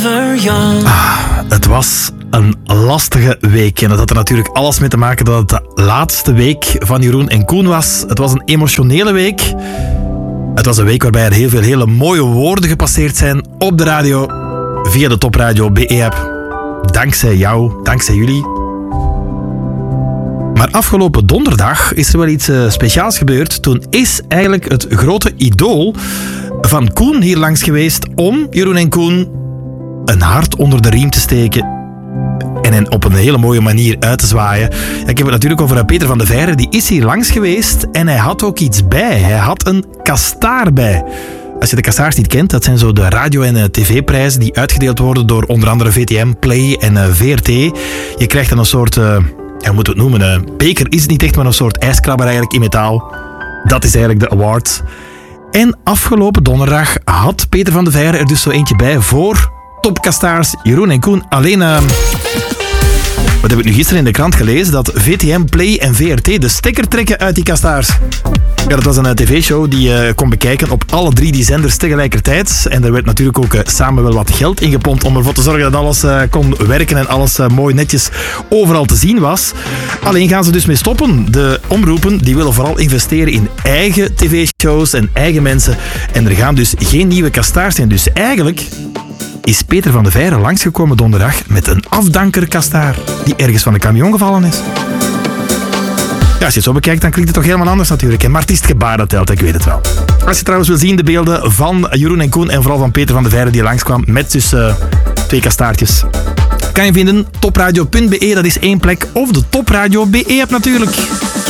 Het was een lastige week en dat had er natuurlijk alles mee te maken dat het de laatste week van Jeroen en Koen was. Het was een emotionele week. Het was een week waarbij er heel veel hele mooie woorden gepasseerd zijn op de radio via de Top Radio BE-app. Dankzij jou, dankzij jullie. Maar afgelopen donderdag is er wel iets speciaals gebeurd. Toen is eigenlijk het grote idool van Koen hier langs geweest om Jeroen en Koen een hart onder de riem te steken en hen op een hele mooie manier uit te zwaaien. Ik heb het natuurlijk over Peter van de Veire. Die is hier langs geweest en hij had ook iets bij. Hij had een kastaar bij. Als je de kastaars niet kent, dat zijn zo de radio- en tv-prijzen die uitgedeeld worden door onder andere VTM, Play en VRT. Je krijgt dan een soort, hoe moeten we het noemen? Een beker is het niet echt, maar een soort ijskrabber eigenlijk in metaal. Dat is eigenlijk de award. En afgelopen donderdag had Peter van de Veire er dus zo eentje bij voor topkastaars Jeroen en Koen. Alleen, wat heb ik nu gisteren in de krant gelezen? Dat VTM, Play en VRT de stekker trekken uit die kastaars. Ja, dat was een tv-show die je kon bekijken op alle drie die zenders tegelijkertijd. En er werd natuurlijk ook samen wel wat geld ingepompt om ervoor te zorgen dat alles kon werken en alles mooi netjes overal te zien was. Alleen gaan ze dus mee stoppen. De omroepen die willen vooral investeren in eigen tv-shows en eigen mensen. En er gaan dus geen nieuwe kastaars zijn. Dus eigenlijk is Peter van de Veire langsgekomen donderdag met een afdankerkastaar die ergens van de camion gevallen is. Ja, als je het zo bekijkt, dan klinkt het toch helemaal anders natuurlijk. Maar het is het gebaar dat telt, ik weet het wel. Als je trouwens wil zien de beelden van Jeroen en Koen en vooral van Peter van de Veire die langskwam met dus 2 kastaartjes, kan je vinden topradio.be, dat is 1 plek, of de Top Radio BE-app natuurlijk.